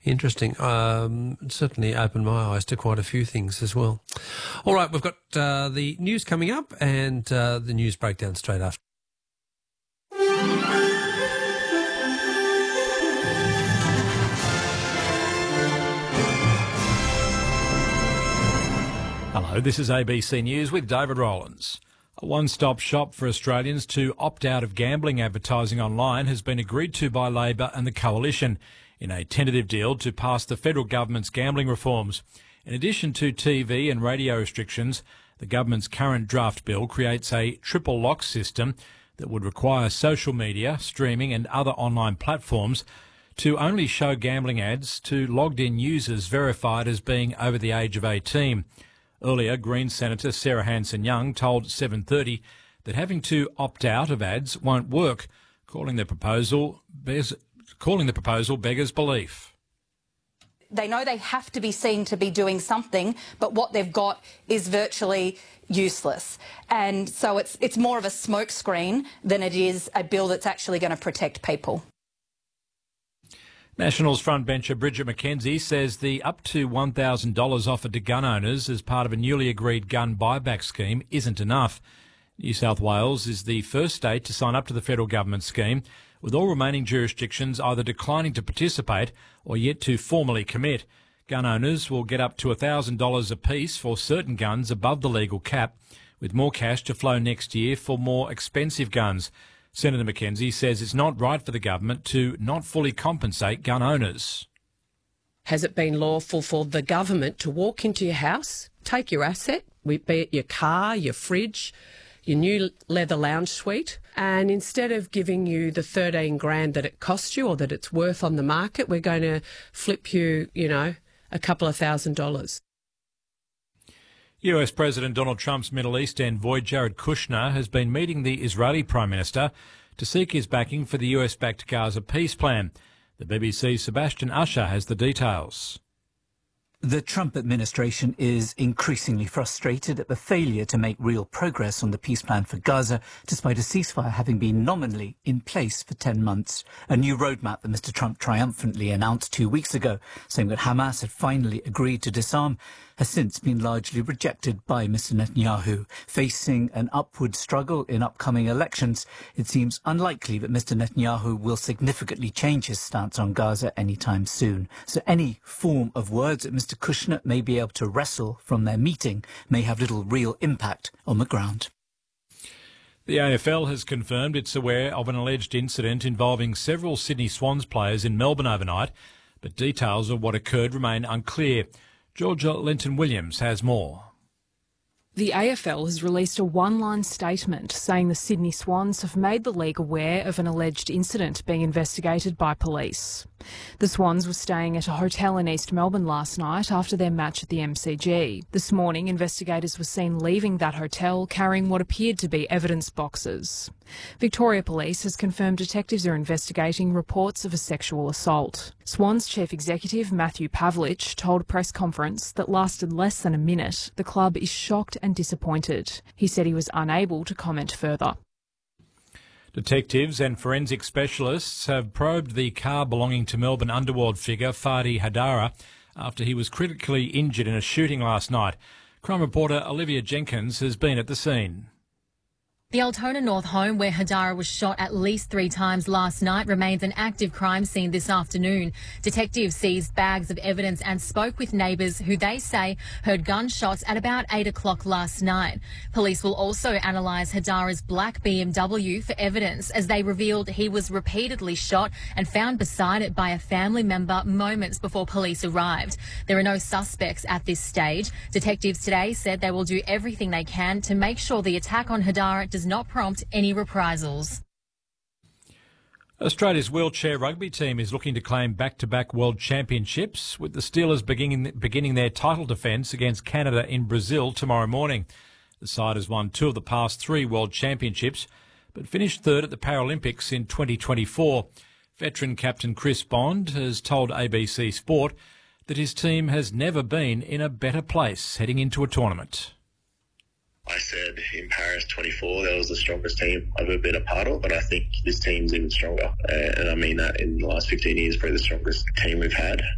Interesting. Certainly opened my eyes to quite a few things as well. All right, we've got the news coming up and the news breakdown straight after. Hello, this is ABC News with David Rowlands. A one-stop shop for Australians to opt out of gambling advertising online has been agreed to by Labor and the Coalition in a tentative deal to pass the federal government's gambling reforms. In addition to TV and radio restrictions, the government's current draft bill creates a triple lock system that would require social media, streaming and other online platforms to only show gambling ads to logged-in users verified as being over the age of 18. Earlier, Greens Senator Sarah Hanson-Young told 7:30 that having to opt out of ads won't work, calling the proposal beggars belief. They know they have to be seen to be doing something, but what they've got is virtually useless. And so it's more of a smokescreen than it is a bill that's actually going to protect people. Nationals frontbencher Bridget McKenzie says the up to $1,000 offered to gun owners as part of a newly agreed gun buyback scheme isn't enough. New South Wales is the first state to sign up to the federal government scheme, with all remaining jurisdictions either declining to participate or yet to formally commit. Gun owners will get up to $1,000 apiece for certain guns above the legal cap, with more cash to flow next year for more expensive guns. Senator McKenzie says it's not right for the government to not fully compensate gun owners. Has it been lawful for the government to walk into your house, take your asset, be it your car, your fridge, your new leather lounge suite, and instead of giving you the $13,000 that it cost you or that it's worth on the market, we're going to flip you, a couple of $1,000s. US President Donald Trump's Middle East envoy Jared Kushner has been meeting the Israeli Prime Minister to seek his backing for the US-backed Gaza peace plan. The BBC's Sebastian Usher has the details. The Trump administration is increasingly frustrated at the failure to make real progress on the peace plan for Gaza, despite a ceasefire having been nominally in place for 10 months. A new roadmap that Mr. Trump triumphantly announced 2 weeks ago, saying that Hamas had finally agreed to disarm, has since been largely rejected by Mr. Netanyahu. Facing an upward struggle in upcoming elections, it seems unlikely that Mr. Netanyahu will significantly change his stance on Gaza anytime soon. So any form of words that Mr. Kushner may be able to wrestle from their meeting may have little real impact on the ground. The AFL has confirmed it's aware of an alleged incident involving several Sydney Swans players in Melbourne overnight, but details of what occurred remain unclear. Georgia Linton-Williams has more. The AFL has released a one-line statement saying the Sydney Swans have made the league aware of an alleged incident being investigated by police. The Swans were staying at a hotel in East Melbourne last night after their match at the MCG. This morning, investigators were seen leaving that hotel carrying what appeared to be evidence boxes. Victoria Police has confirmed detectives are investigating reports of a sexual assault. Swans Chief Executive Matthew Pavlich told a press conference that lasted less than a minute the club is shocked and disappointed. He said he was unable to comment further. Detectives and forensic specialists have probed the car belonging to Melbourne underworld figure Fadi Hadara after he was critically injured in a shooting last night. Crime reporter Olivia Jenkins has been at the scene. The Altona North home where Hadara was shot at least 3 times last night remains an active crime scene this afternoon. Detectives seized bags of evidence and spoke with neighbours who they say heard gunshots at about 8 o'clock last night. Police will also analyse Hadara's black BMW for evidence as they revealed he was repeatedly shot and found beside it by a family member moments before police arrived. There are no suspects at this stage. Detectives today said they will do everything they can to make sure the attack on Hadara does not prompt any reprisals. Australia's wheelchair rugby team is looking to claim back-to-back world championships, with the Steelers beginning their title defence against Canada in Brazil tomorrow morning. The side has won 2 of the past 3 world championships, but finished 3rd at the Paralympics in 2024. Veteran captain Chris Bond has told ABC Sport that his team has never been in a better place heading into a tournament. I said in Paris 24 that was the strongest team I've ever been a part of, but I think this team's even stronger. And I mean that in the last 15 years, probably the strongest team we've had.